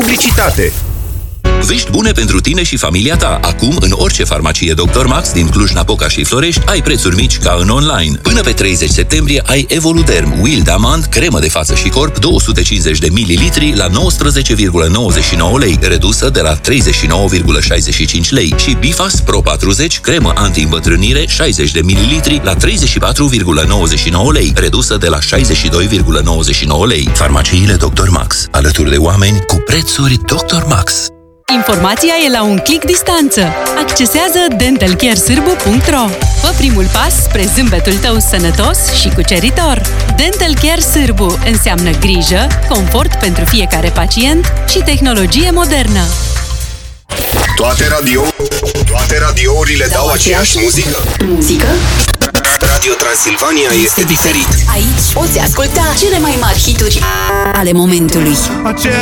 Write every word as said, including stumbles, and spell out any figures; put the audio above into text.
Publicitate. Vești bune pentru tine și familia ta. Acum, în orice farmacie doctor Max din Cluj-Napoca și Florești, ai prețuri mici ca în online. Până pe treizeci septembrie ai Evoluderm Wild Amand, cremă de față și corp, două sute cincizeci de mililitri la nouăsprezece virgulă nouăzeci și nouă lei, redusă de la treizeci și nouă virgulă șaizeci și cinci lei. Și Bifas Pro patruzeci, cremă anti-îmbătrânire, șaizeci de mililitri la treizeci și patru virgulă nouăzeci și nouă lei, redusă de la șaizeci și doi virgulă nouăzeci și nouă lei. Farmaciile doctor Max, alături de oameni cu prețuri doctor Max. Informația e la un click distanță. Accesează dental care sârbu punct ro. Fă primul pas spre zâmbetul tău sănătos și cuceritor. Dental Care Sârbu înseamnă grijă, confort pentru fiecare pacient și tehnologie modernă. Toate radio, toate radiourile dau aceeași muzică. Muzică? Radio Transilvania este diferit. Aici poți asculta cele mai mari hituri ale momentului.